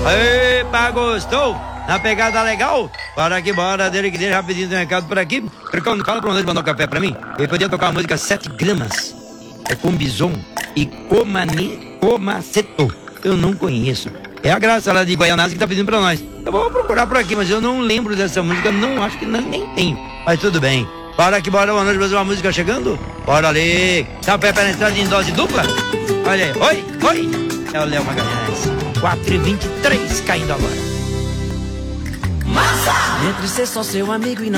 Epa, gostou? Na pegada legal? Bora que bora, dele que dele, rapidinho tem um recado por aqui. Tricão, fala pra onde mandar um café pra mim. Ele podia tocar a música 7 gramas. É com bison e comaceto. Eu não conheço. É a Graça lá de Guaianazes que tá pedindo pra nós. Eu vou procurar por aqui, mas eu não lembro dessa música. Não, acho que nem tenho. Mas tudo bem. Bora que bora, boa noite, Brasil, uma música chegando. Bora ali. Café penetrado em dose dupla. Olha aí, oi. É o Léo Magalhães. 4h23, caindo agora. Massa! Entre ser só seu amigo e não